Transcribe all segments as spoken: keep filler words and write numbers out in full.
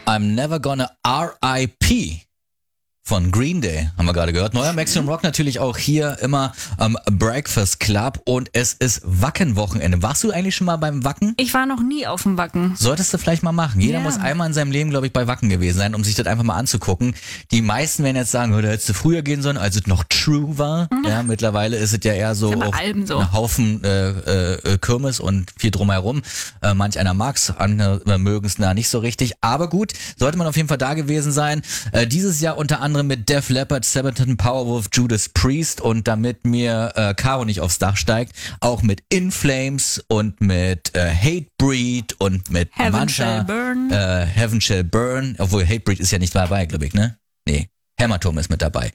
I'm Never Gonna R I P von Green Day, haben wir gerade gehört. Neuer Maximum Rock natürlich auch hier immer am Breakfast Club und es ist Wacken-Wochenende. Warst du eigentlich schon mal beim Wacken? Ich war noch nie auf dem Wacken. Solltest du vielleicht mal machen. Jeder Ja. muss einmal in seinem Leben, glaube ich, bei Wacken gewesen sein, um sich das einfach mal anzugucken. Die meisten werden jetzt sagen, da hättest du früher gehen sollen, als es noch true war. Mhm. Ja, mittlerweile ist es ja eher so, Ist auch Alben so. ein Haufen äh, äh, Kirmes und viel drumherum. Äh, manch einer mag's, andere mögen es na nicht so richtig. Aber gut, sollte man auf jeden Fall da gewesen sein. Äh, dieses Jahr unter anderem mit Def Leppard, Sabaton, Powerwolf, Judas Priest und damit mir äh, Caro nicht aufs Dach steigt, auch mit In Flames und mit äh, Hatebreed und mit Heaven mancher Shall Burn. Äh, Heaven Shall Burn, obwohl Hatebreed ist ja nicht dabei, glaube ich, ne? Nee, Hämatom ist mit dabei.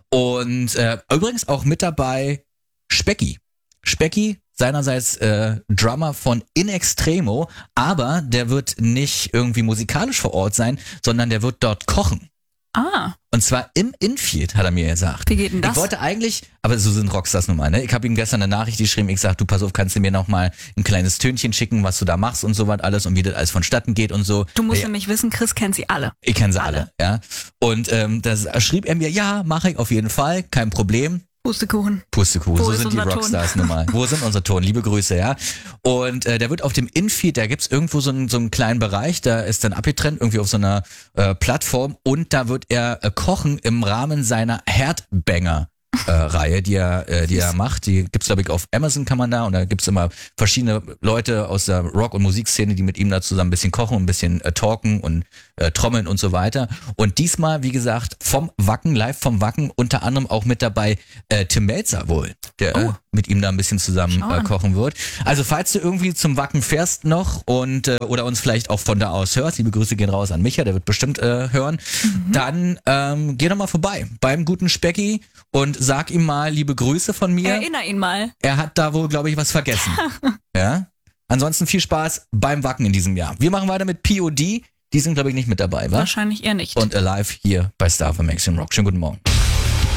Und äh, übrigens auch mit dabei Specky. Specky, seinerseits äh, Drummer von In Extremo, aber der wird nicht irgendwie musikalisch vor Ort sein, sondern der wird dort kochen. Ah, Und zwar im Infield, hat er mir gesagt. wie geht denn das? Ich wollte eigentlich, aber so sind Rockstars nun mal, ne? Ich habe ihm gestern eine Nachricht geschrieben, ich sag, du pass auf, kannst du mir noch mal ein kleines Tönchen schicken, was du da machst und so was alles und wie das alles vonstatten geht und so. Du musst ja, nämlich wissen, Chris kennt sie alle. ich kenne sie alle. alle, ja. Und ähm, das schrieb er mir, ja, mache ich auf jeden Fall, kein Problem. Pustekuchen. Pustekuchen, Wo so ist sind die unser Rockstars nun mal. Wo sind unsere Ton? Liebe Grüße, ja. Und äh, der wird auf dem Infield, da gibt's irgendwo so einen, so einen kleinen Bereich, da ist dann abgetrennt, irgendwie auf so einer äh, Plattform und da wird er äh, kochen im Rahmen seiner Herdbanger. Äh, Reihe, die er, äh, die er macht. Die gibt's glaube ich auf Amazon, kann man da, und da gibt's immer verschiedene Leute aus der Rock- und Musikszene, die mit ihm da zusammen ein bisschen kochen, ein bisschen äh, talken und äh, trommeln und so weiter. Und diesmal, wie gesagt, vom Wacken, live vom Wacken, unter anderem auch mit dabei äh, Tim Melzer wohl, der äh, Oh. mit ihm da ein bisschen zusammen Schau äh, an. kochen wird. Also falls du irgendwie zum Wacken fährst noch und äh, oder uns vielleicht auch von da aus hörst, liebe Grüße gehen raus an Micha, der wird bestimmt äh, hören, Mhm. dann ähm, geh doch mal vorbei beim guten Specky und sag ihm mal liebe Grüße von mir. Erinner ihn mal. Er hat da wohl, glaube ich, was vergessen. Ja. Ansonsten viel Spaß beim Wacken in diesem Jahr. Wir machen weiter mit P O D. Die sind, glaube ich, nicht mit dabei, wa? Wahrscheinlich eher nicht. Und Alive hier bei Star für Maximum Rock. Schönen guten Morgen.